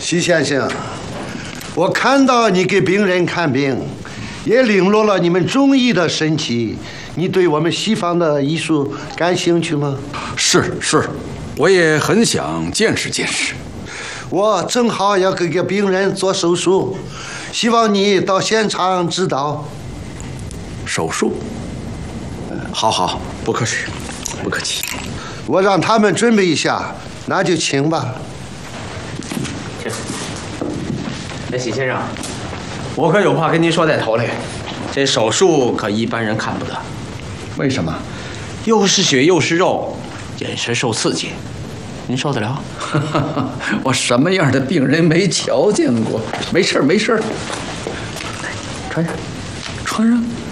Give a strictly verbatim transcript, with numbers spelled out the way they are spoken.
徐先生，我看到你给病人看病，也领略了你们中医的神奇。你对我们西方的医术感兴趣吗？ 是是，我也很想见识见识。 我正好要给个病人做手术，希望你到现场指导。 手术？好好，不客气，不客气。 我让他们准备一下，那就请吧。 请。哎，许先生，我可有话跟您说在头里，这手术可一般人看不得。 为什么？ 又是血又是肉，眼神受刺激，您受得了？ 我什么样的病人没瞧见过？没事没事，穿上，穿上。